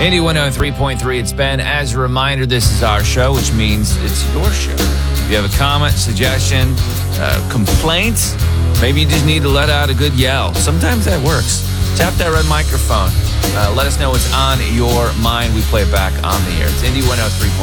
Indy 103.3, it's Ben. As a reminder, this is our show, which means it's your show. If you have a comment, suggestion, complaint, maybe you just need to let out a good yell. Sometimes that works. Tap that red microphone. Let us know what's on your mind. We play it back on the air. It's Indy 103.3.